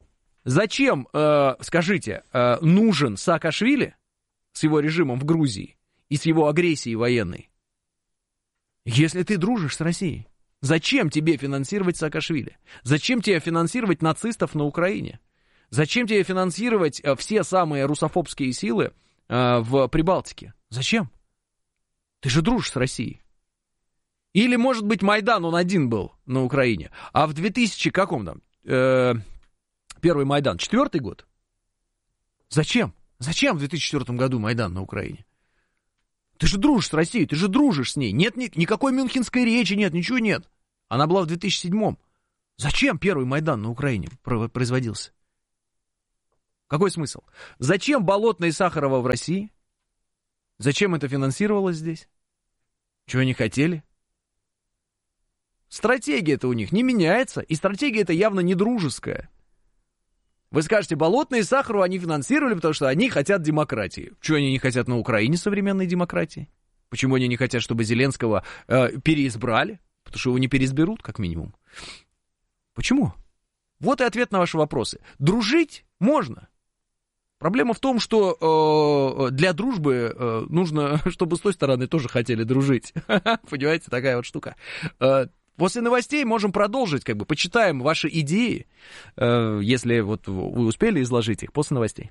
A: Зачем, скажите, нужен Саакашвили с его режимом в Грузии и с его агрессией военной? Если ты дружишь с Россией, зачем тебе финансировать Саакашвили? Зачем тебе финансировать нацистов на Украине? Зачем тебе финансировать все самые русофобские силы в Прибалтике? Зачем? Ты же дружишь с Россией. Или, может быть, Майдан, он один был на Украине, а в 2000 каком там? Первый Майдан, 4-й год? Зачем? Зачем в 2004 году Майдан на Украине? Ты же дружишь с Россией, ты же дружишь с ней. Нет никакой мюнхенской речи, нет, ничего нет. Она была в 2007-м. Зачем первый Майдан на Украине производился? Какой смысл? Зачем Болотная и Сахарова в России? Зачем это финансировалось здесь? Чего они хотели? Стратегия-то у них не меняется, и стратегия-то явно не дружеская. Вы скажете, Болотную и Сахарову они финансировали, потому что они хотят демократии. Чего они не хотят на Украине современной демократии? Почему они не хотят, чтобы Зеленского переизбрали? Потому что его не переизберут, как минимум. Почему? Вот и ответ на ваши вопросы. Дружить можно. Проблема в том, что для дружбы нужно, чтобы с той стороны тоже хотели дружить. Понимаете, такая вот штука. После новостей можем продолжить, почитаем ваши идеи, если вот вы успели изложить их после новостей.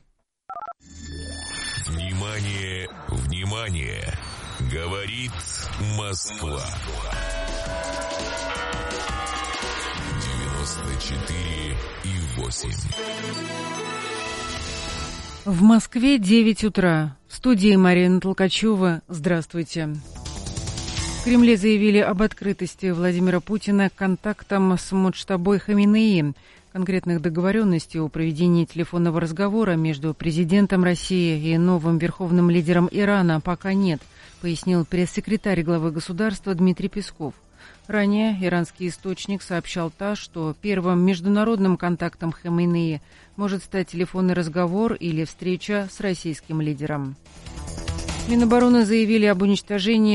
B: Внимание, внимание! Говорит Москва. 94,8.
C: В Москве 9 утра. В студии Марина Толкачева. Здравствуйте. В Кремле заявили об открытости Владимира Путина к контактам с Муджтабой Хаминеи. Конкретных договоренностей о проведении телефонного разговора между президентом России и новым верховным лидером Ирана пока нет, пояснил пресс-секретарь главы государства Дмитрий Песков. Ранее иранский источник сообщал ТАСС, что первым международным контактом Хаминеи может стать телефонный разговор или встреча с российским лидером. Минобороны заявили об уничтожении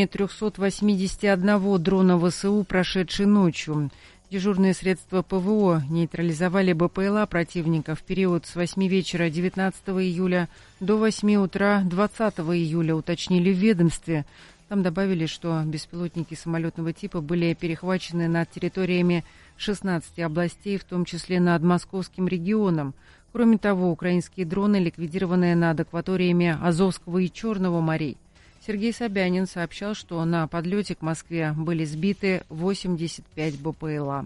C: 381 дрона ВСУ прошедшей ночью. Дежурные средства ПВО нейтрализовали БПЛА противника в период с 8 вечера 19 июля до 8 утра 20 июля, уточнили в ведомстве. Там добавили, что беспилотники самолетного типа были перехвачены над территориями 16 областей, в том числе над Московским регионом. Кроме того, украинские дроны ликвидированы над акваториями Азовского и Черного морей. Сергей Собянин сообщал, что на подлете к Москве были сбиты 85 БПЛА.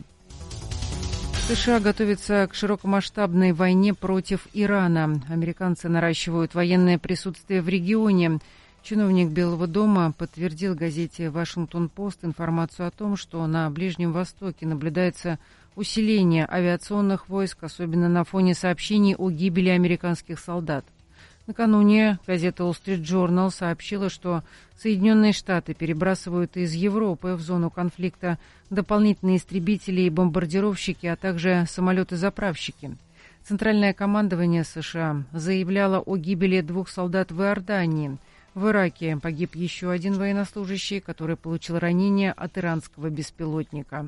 C: США готовятся к широкомасштабной войне против Ирана. Американцы наращивают военное присутствие в регионе. Чиновник Белого дома подтвердил газете «Вашингтон-Пост» информацию о том, что на Ближнем Востоке наблюдается усиление авиационных войск, особенно на фоне сообщений о гибели американских солдат. Накануне газета Wall Street Journal сообщила, что Соединенные Штаты перебрасывают из Европы в зону конфликта дополнительные истребители и бомбардировщики, а также самолеты-заправщики. Центральное командование США заявляло о гибели 2 солдат в Иордании. В Ираке погиб еще один военнослужащий, который получил ранение от иранского беспилотника.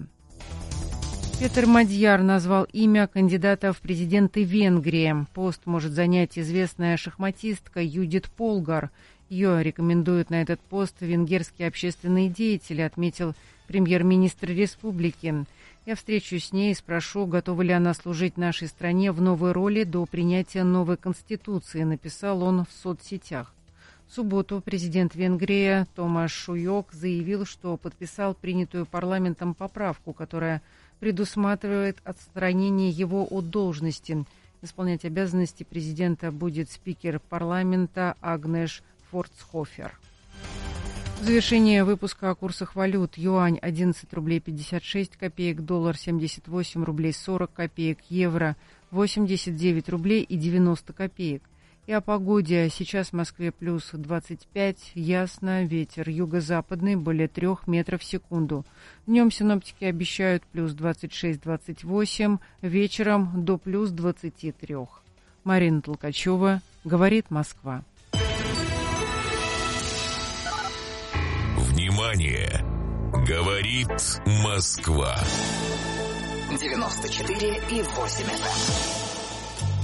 C: Петр Мадьяр назвал имя кандидата в президенты Венгрии. Пост может занять известная шахматистка Юдит Полгар. Ее рекомендуют на этот пост венгерские общественные деятели, отметил премьер-министр республики. Я встречусь с ней и спрошу, готова ли она служить нашей стране в новой роли до принятия новой конституции, написал он в соцсетях. В субботу президент Венгрии Томаш Шуйок заявил, что подписал принятую парламентом поправку, которая предусматривает отстранение его от должности. Исполнять обязанности президента будет спикер парламента Агнеш Форцхофер. В завершение выпуска о курсах валют. Юань 11 рублей 56 копеек, доллар 78 рублей 40 копеек, евро 89 рублей и 90 копеек. И о погоде. Сейчас в Москве плюс 25, ясно, ветер юго-западный более 3 метров в секунду. Днем синоптики обещают плюс 26-28, вечером до плюс 23. Марина Толкачева, говорит Москва.
B: Внимание! Говорит Москва.
K: 94,8 FM.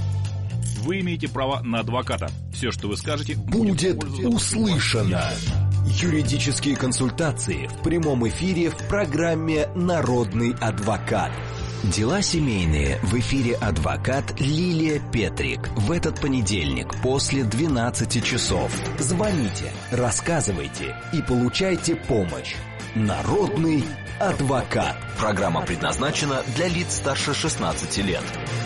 E: Вы имеете право на адвоката. Все, что вы скажете,
J: будет услышано. Юридические консультации в прямом эфире в программе «Народный адвокат». Дела семейные в эфире адвокат Лилия Петрик. В этот понедельник после 12 часов. Звоните, рассказывайте и получайте помощь. Народный адвокат. Программа предназначена для лиц старше 16 лет.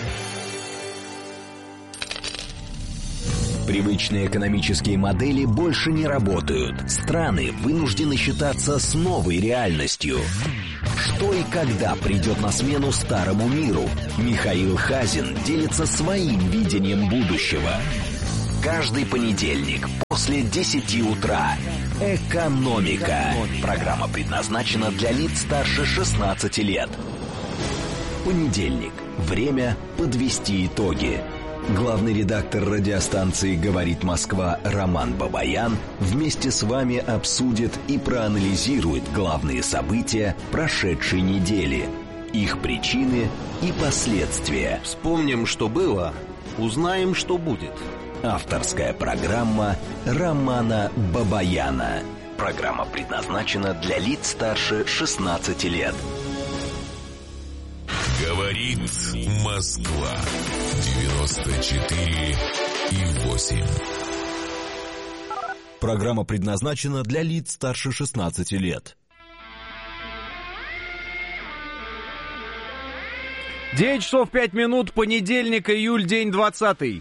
J: Привычные экономические модели больше не работают. Страны вынуждены считаться с новой реальностью. Что и когда придет на смену старому миру? Михаил Хазин делится своим видением будущего. Каждый понедельник после 10 утра. Экономика. Программа предназначена для лиц старше 16 лет. Понедельник. Время подвести итоги. Главный редактор радиостанции «Говорит Москва» Роман Бабаян вместе с вами обсудит и проанализирует главные события прошедшей недели, их причины и последствия.
K: Вспомним, что было, узнаем, что будет.
J: Авторская программа Романа Бабаяна. Программа предназначена для лиц старше 16 лет.
B: Говорит Москва. 94,8.
J: Программа предназначена для лиц старше 16 лет.
A: 9 часов 5 минут, понедельник, июль, день 20.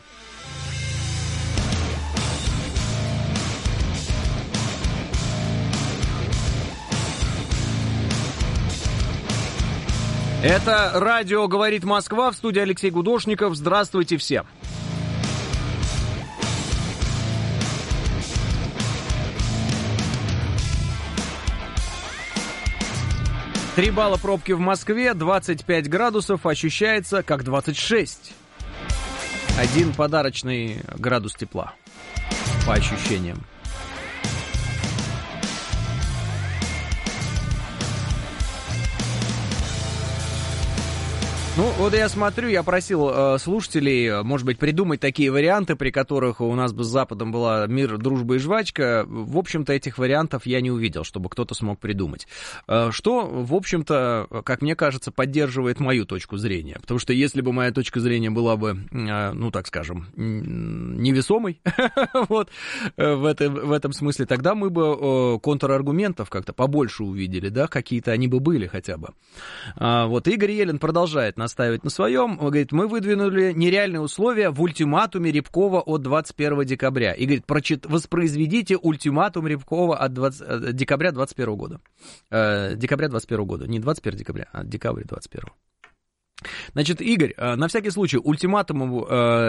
A: Это радио «Говорит Москва», в студии Алексей Гудошников. Здравствуйте всем. Три балла пробки в Москве, 25 градусов, ощущается как 26. Один подарочный градус тепла, по ощущениям. Ну, вот я смотрю, я просил слушателей, может быть, придумать такие варианты, при которых у нас бы с Западом была мир, дружба и жвачка. В общем-то, этих вариантов я не увидел, чтобы кто-то смог придумать. Что, в общем-то, как мне кажется, поддерживает мою точку зрения. Потому что если бы моя точка зрения была бы, ну, так скажем, невесомой, вот, в этом смысле, тогда мы бы контраргументов как-то побольше увидели, да, какие-то они бы были хотя бы. Вот, Игорь Елен продолжает настаивать на своем. Он говорит, мы выдвинули нереальные условия в ультиматуме Рябкова от 21 декабря. И говорит, воспроизведите ультиматум Рябкова от декабря 21 года. Декабря 21 года. Не 21 декабря, а декабрь 21. Значит, Игорь, на всякий случай, ультиматумом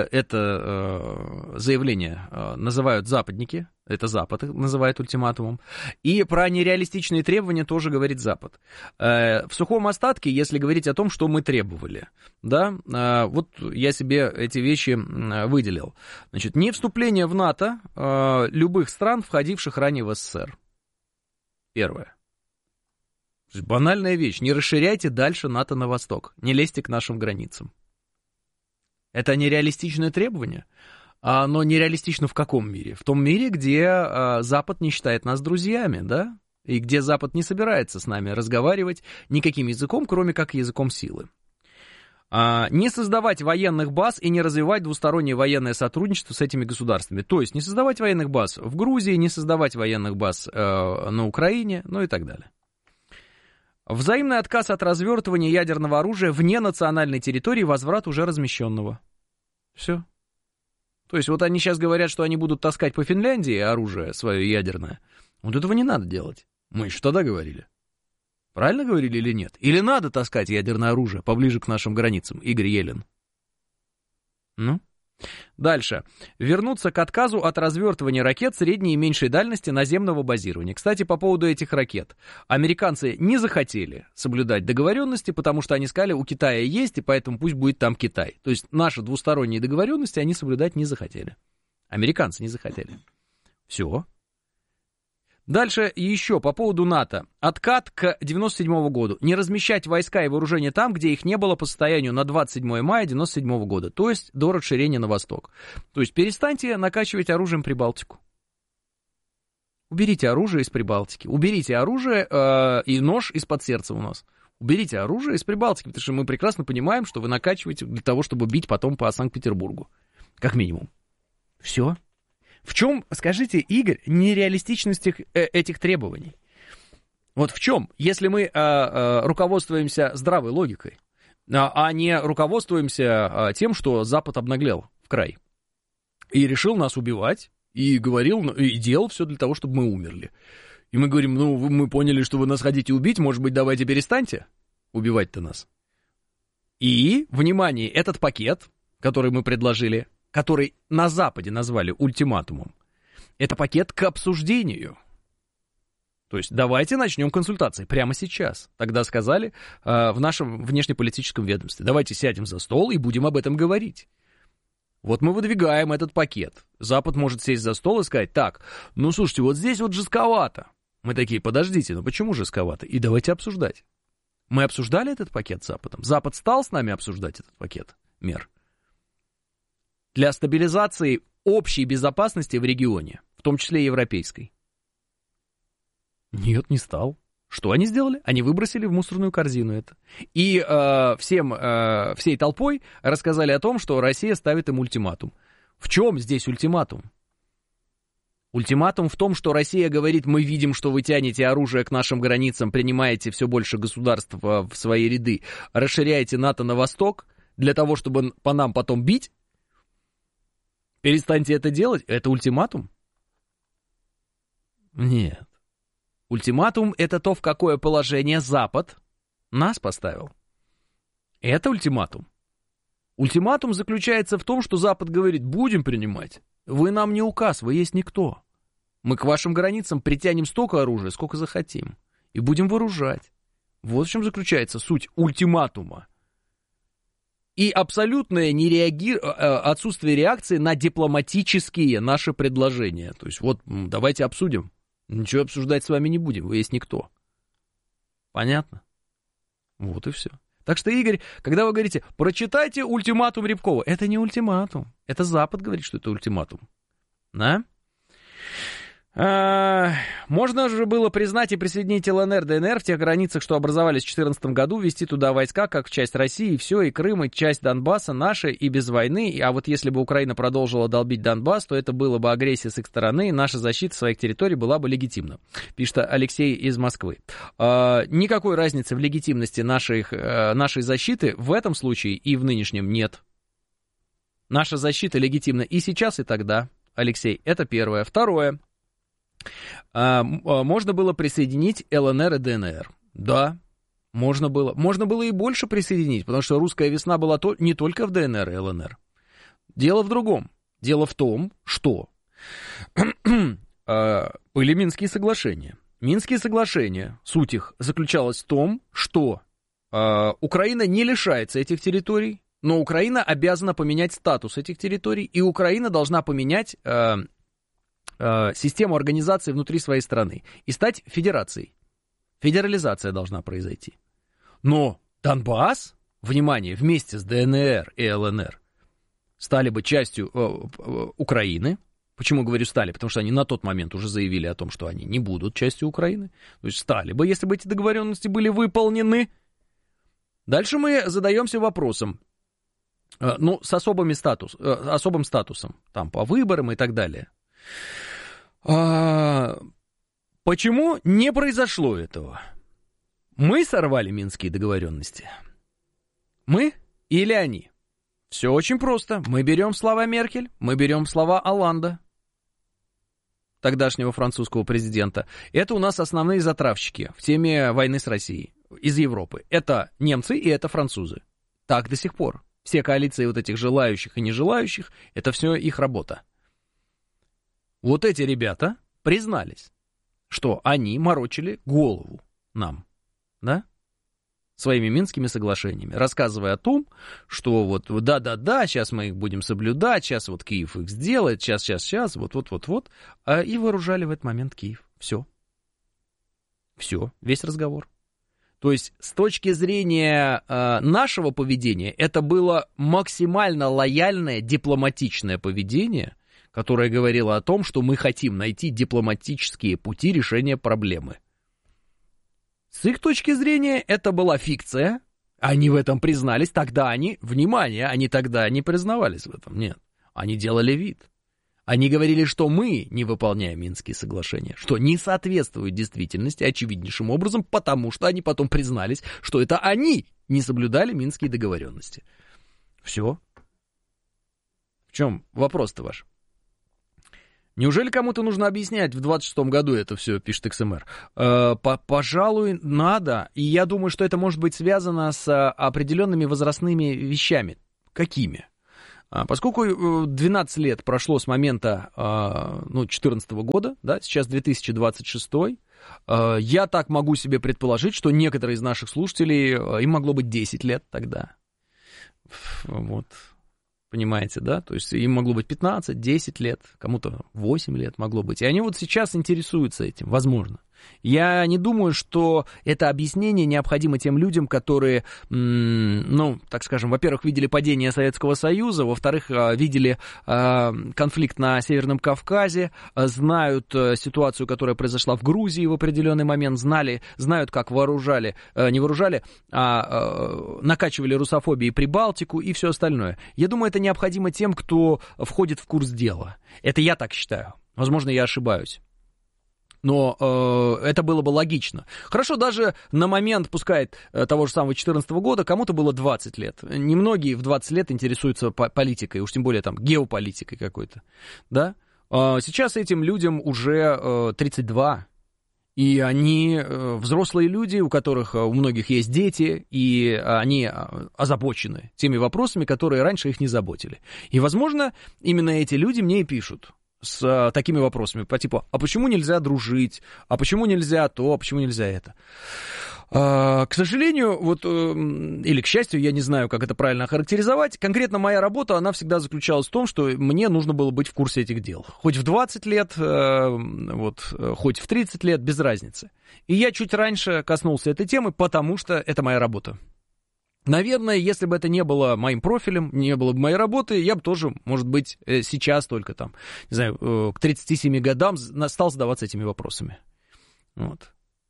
A: это заявление называют западники, это Запад называет ультиматумом, и про нереалистичные требования тоже говорит Запад. В сухом остатке, если говорить о том, что мы требовали, да, вот я себе эти вещи выделил. Значит, не вступление в НАТО любых стран, входивших ранее в СССР. Первое. Банальная вещь. Не расширяйте дальше НАТО на восток. Не лезьте к нашим границам. Это нереалистичное требование. Но нереалистично в каком мире? В том мире, где Запад не считает нас друзьями, да? И где Запад не собирается с нами разговаривать никаким языком, кроме как языком силы. Не создавать военных баз и не развивать двустороннее военное сотрудничество с этими государствами. То есть не создавать военных баз в Грузии, не создавать военных баз на Украине, ну и так далее. Взаимный отказ от развертывания ядерного оружия вне национальной территории, возврат уже размещенного. Все. То есть вот они сейчас говорят, что они будут таскать по Финляндии оружие свое ядерное. Вот этого не надо делать. Мы еще тогда говорили. Правильно говорили или нет? Или надо таскать ядерное оружие поближе к нашим границам, Игорь Елен? Ну? Дальше. Вернуться к отказу от развертывания ракет средней и меньшей дальности наземного базирования. Кстати, по поводу этих ракет. Американцы не захотели соблюдать договоренности, потому что они сказали, у Китая есть, и поэтому пусть будет там Китай. То есть наши двусторонние договоренности они соблюдать не захотели. Американцы не захотели. Все. Дальше еще по поводу НАТО. Откат к 97 году. Не размещать войска и вооружения там, где их не было по состоянию на 27 мая 97 года. То есть до расширения на восток. То есть перестаньте накачивать оружием Прибалтику. Уберите оружие из Прибалтики. Уберите оружие и нож из-под сердца у нас. Уберите оружие из Прибалтики, потому что мы прекрасно понимаем, что вы накачиваете для того, чтобы бить потом по Санкт-Петербургу. Как минимум. Все. В чем, скажите, Игорь, нереалистичность этих требований? Вот в чем? Если мы руководствуемся здравой логикой, а не руководствуемся тем, что Запад обнаглел в край и решил нас убивать, и говорил, и делал все для того, чтобы мы умерли. И мы говорим, ну, мы поняли, что вы нас хотите убить, может быть, давайте перестаньте убивать-то нас. И, внимание, этот пакет, который мы предложили, который на Западе назвали ультиматумом, это пакет к обсуждению. То есть давайте начнем консультации прямо сейчас. Тогда сказали в нашем внешнеполитическом ведомстве. Давайте сядем за стол и будем об этом говорить. Вот мы выдвигаем этот пакет. Запад может сесть за стол и сказать, так, ну слушайте, вот здесь вот жестковато. Мы такие, подождите, ну почему жестковато? И давайте обсуждать. Мы обсуждали этот пакет с Западом. Запад стал с нами обсуждать этот пакет мер для стабилизации общей безопасности в регионе, в том числе и европейской. Нет, не стал. Что они сделали? Они выбросили в мусорную корзину это. И всей толпой рассказали о том, что Россия ставит им ультиматум. В чем здесь ультиматум? Ультиматум в том, что Россия говорит, мы видим, что вы тянете оружие к нашим границам, принимаете все больше государств в свои ряды, расширяете НАТО на восток для того, чтобы по нам потом бить. Перестаньте это делать. Это ультиматум? Нет. Ультиматум — это то, в какое положение Запад нас поставил. Это ультиматум. Ультиматум заключается в том, что Запад говорит, будем принимать. Вы нам не указ, вы есть никто. Мы к вашим границам притянем столько оружия, сколько захотим. И будем вооружать. Вот в чем заключается суть ультиматума. И абсолютное отсутствие реакции на дипломатические наши предложения. То есть вот давайте обсудим. Ничего обсуждать с вами не будем, вы есть никто. Понятно? Вот и все. Так что, Игорь, когда вы говорите, прочитайте ультиматум Рябкова, это не ультиматум. Это Запад говорит, что это ультиматум. Да? Можно же было признать и присоединить ЛНР, ДНР в тех границах, что образовались в 2014 году, ввести туда войска, как в часть России, и все, и Крым, и часть Донбасса наши, и без войны. А вот если бы Украина продолжила долбить Донбасс, то это было бы агрессия с их стороны, и наша защита своих территорий была бы легитимна, пишет Алексей из Москвы. Никакой разницы в легитимности нашей защиты в этом случае и в нынешнем нет. Наша защита легитимна и сейчас, и тогда, Алексей, это первое. Второе. Можно было присоединить ЛНР и ДНР. Да, можно было. Можно было и больше присоединить, потому что русская весна была не только в ДНР и ЛНР. Дело в другом. Дело в том, что были Минские соглашения. Минские соглашения, суть их заключалась в том, что Украина не лишается этих территорий, но Украина обязана поменять статус этих территорий, и Украина должна поменять систему организации внутри своей страны и стать федерацией. Федерализация должна произойти. Но Донбасс, внимание, вместе с ДНР и ЛНР стали бы частью Украины. Почему говорю стали? Потому что они на тот момент уже заявили о том, что они не будут частью Украины. То есть стали бы, если бы эти договоренности были выполнены. Дальше мы задаемся вопросом, ну, с особым статусом, там, по выборам и так далее. Почему не произошло этого? Мы сорвали Минские договоренности? Мы или они? Все очень просто. Мы берем слова Меркель, мы берем слова Олланда, тогдашнего французского президента. Это у нас основные затравщики в теме войны с Россией из Европы. Это немцы и это французы. Так до сих пор. Все коалиции вот этих желающих и нежелающих, это все их работа. Вот эти ребята признались, что они морочили голову нам, да, своими Минскими соглашениями, рассказывая о том, что вот да-да-да, сейчас мы их будем соблюдать, сейчас вот Киев их сделает, сейчас, вот, и вооружали в этот момент Киев. Все. Все, весь разговор. То есть с точки зрения нашего поведения это было максимально лояльное, дипломатичное поведение, которое говорило о том, что мы хотим найти дипломатические пути решения проблемы. С их точки зрения это была фикция, они в этом признались, тогда они, внимание, они тогда не признавались в этом, нет, они делали вид. Они говорили, что мы не выполняем Минские соглашения, что не соответствует действительности очевиднейшим образом, потому что они потом признались, что это они не соблюдали Минские договоренности. Все. В чем вопрос-то ваш? Неужели кому-то нужно объяснять в 26-м году это все, пишет XMR? Пожалуй, надо. И я думаю, что это может быть связано с определенными возрастными вещами. Какими? Поскольку 12 лет прошло с момента 2014 года, да, сейчас 2026, я так могу себе предположить, что некоторые из наших слушателей, им могло быть 10 лет тогда. Вот, понимаете, да? То есть им могло быть 15, 10 лет, кому-то 8 лет могло быть. И они вот сейчас интересуются этим, возможно. Я не думаю, что это объяснение необходимо тем людям, которые, так скажем, во-первых, видели падение Советского Союза, во-вторых, видели конфликт на Северном Кавказе, знают ситуацию, которая произошла в Грузии в определенный момент, знают, как накачивали русофобией Прибалтику и все остальное. Я думаю, это необходимо тем, кто входит в курс дела. Это я так считаю. Возможно, я ошибаюсь. Но это было бы логично. Хорошо, даже на момент, пускай того же самого 2014 года, кому-то было 20 лет. Немногие в 20 лет интересуются политикой, уж тем более там геополитикой какой-то. Да? Сейчас этим людям уже 32. И они взрослые люди, у которых у многих есть дети, и они озабочены теми вопросами, которые раньше их не заботили. И, возможно, именно эти люди мне и пишут с такими вопросами, по типу, а почему нельзя дружить, а почему нельзя то, а почему нельзя это. К сожалению, или к счастью, я не знаю, как это правильно охарактеризовать, конкретно моя работа, она всегда заключалась в том, что мне нужно было быть в курсе этих дел. Хоть в 20 лет, хоть в 30 лет, без разницы. И я чуть раньше коснулся этой темы, потому что это моя работа. Наверное, если бы это не было моим профилем, не было бы моей работы, я бы тоже, может быть, сейчас только там, не знаю, к 37 годам стал задаваться этими вопросами. Вот.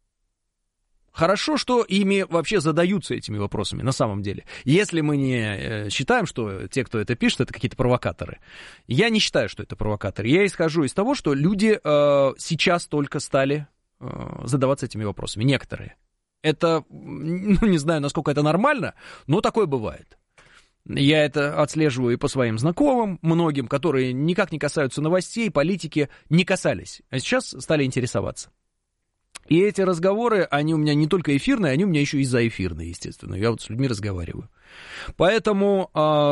A: Хорошо, что ими вообще задаются этими вопросами, на самом деле. Если мы не считаем, что те, кто это пишет, это какие-то провокаторы. Я не считаю, что это провокаторы. Я исхожу из того, что люди сейчас только стали задаваться этими вопросами. Некоторые. Это, не знаю, насколько это нормально, но такое бывает. Я это отслеживаю и по своим знакомым, многим, которые никак не касаются новостей, политики, не касались, а сейчас стали интересоваться. И эти разговоры, они у меня не только эфирные, они у меня еще и заэфирные, естественно. Я вот с людьми разговариваю. Поэтому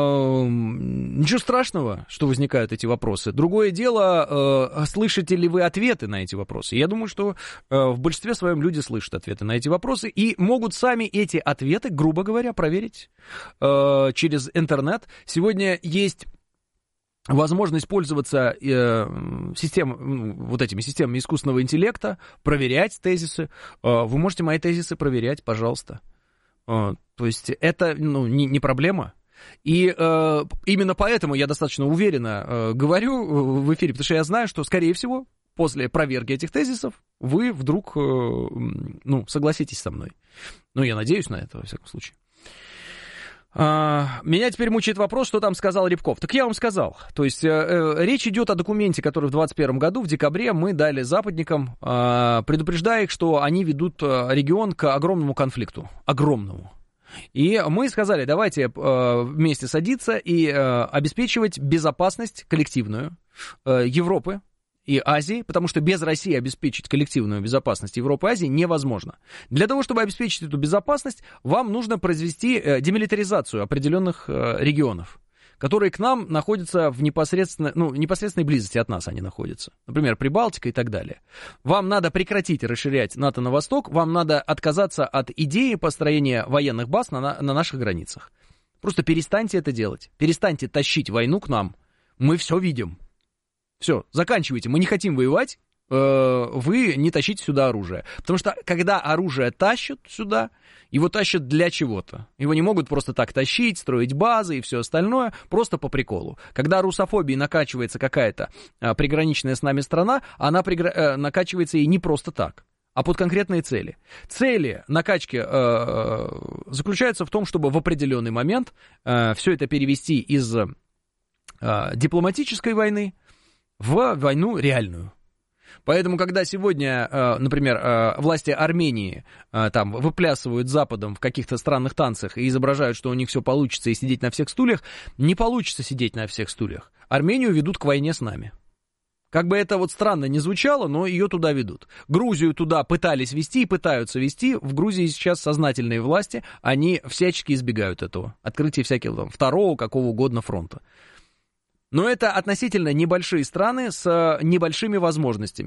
A: ничего страшного, что возникают эти вопросы. Другое дело, слышите ли вы ответы на эти вопросы. Я думаю, что в большинстве своем люди слышат ответы на эти вопросы и могут сами эти ответы, грубо говоря, проверить через интернет. Сегодня есть возможность пользоваться этими системами искусственного интеллекта, проверять тезисы. Вы можете мои тезисы проверять, пожалуйста. То есть это не проблема. И именно поэтому я достаточно уверенно говорю в эфире, потому что я знаю, что, скорее всего, после проверки этих тезисов вы вдруг согласитесь со мной. Я надеюсь на это, во всяком случае. Меня теперь мучает вопрос, что там сказал Рябков. Так я вам сказал. То есть речь идет о документе, который в 2021 году, в декабре, мы дали западникам, предупреждая их, что они ведут регион к огромному конфликту. Огромному. И мы сказали, давайте вместе садиться и обеспечивать безопасность коллективную Европы и Азии, потому что без России обеспечить коллективную безопасность Европы и Азии невозможно. Для того, чтобы обеспечить эту безопасность, вам нужно произвести демилитаризацию определенных регионов, которые к нам находятся в непосредственной близости от нас они находятся. Например, Прибалтика и так далее. Вам надо прекратить расширять НАТО на восток, вам надо отказаться от идеи построения военных баз на наших границах. Просто перестаньте это делать. Перестаньте тащить войну к нам. Мы все видим. Все, заканчивайте. Мы не хотим воевать. вы не тащите сюда оружие. Потому что, когда оружие тащат сюда, его тащат для чего-то. Его не могут просто так тащить, строить базы и все остальное, просто по приколу. Когда русофобией накачивается какая-то приграничная с нами страна, она накачивается и не просто так, а под конкретные цели. Цели накачки заключаются в том, чтобы в определенный момент все это перевести из дипломатической войны в войну реальную. Поэтому, когда сегодня, например, власти Армении там выплясывают Западом в каких-то странных танцах и изображают, что у них все получится и сидеть на всех стульях, не получится сидеть на всех стульях. Армению ведут к войне с нами. Как бы это вот странно не звучало, но ее туда ведут. Грузию туда пытались вести и пытаются вести. В Грузии сейчас сознательные власти, они всячески избегают этого. Открытия всякого там, второго, какого угодно фронта. Но это относительно небольшие страны с небольшими возможностями.